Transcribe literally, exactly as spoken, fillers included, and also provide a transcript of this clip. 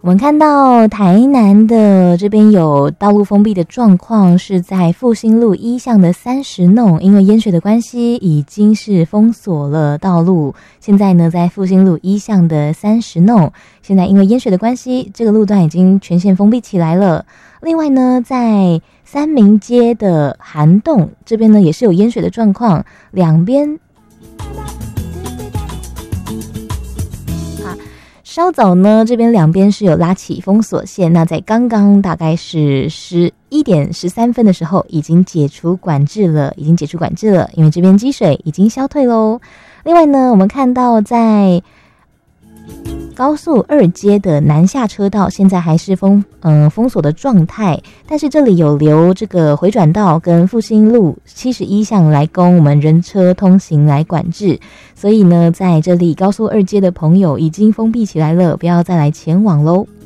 我们看到台南的这边有道路封闭的状况，是在复兴路一巷的三十弄，因为淹水的关系已经是封锁了道路。现在呢，在复兴路一巷的三十弄，现在因为淹水的关系，这个路段已经全线封闭起来了。另外呢，在三民街的涵洞这边呢，也是有淹水的状况，两边稍早呢，这边两边是有拉起封锁线，那在刚刚大概是十一点十三分的时候，已经解除管制了，已经解除管制了，因为这边积水已经消退喽。另外呢，我们看到在高速二街的南下车道现在还是封嗯、呃、封锁的状态，但是这里有留这个回转道跟复兴路七十一巷来供我们人车通行来管制，所以呢，在这里高速二街的朋友已经封闭起来了，不要再来前往喽。